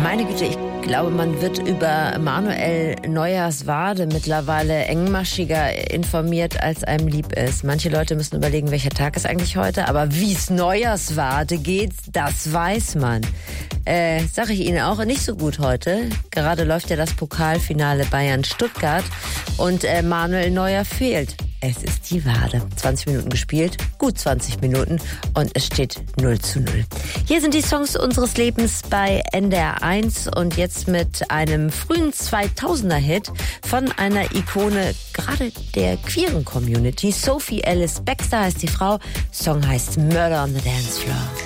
Meine Güte, ich glaube, man wird über Manuel Neuers-Wade mittlerweile engmaschiger informiert, als einem lieb ist. Manche Leute müssen überlegen, welcher Tag ist eigentlich heute, aber wie es Neuers-Wade geht, das weiß man. Sag ich Ihnen auch, nicht so gut heute. Gerade läuft ja das Pokalfinale Bayern-Stuttgart und Manuel Neuer fehlt. Es ist die Wade. 20 Minuten gespielt, gut 20 Minuten und es steht 0:0. Hier sind die Songs unseres Lebens bei NDR 1 und jetzt mit einem frühen 2000er-Hit von einer Ikone gerade der queeren Community. Sophie Ellis Bextor heißt die Frau. Song heißt Murder on the Dance Floor.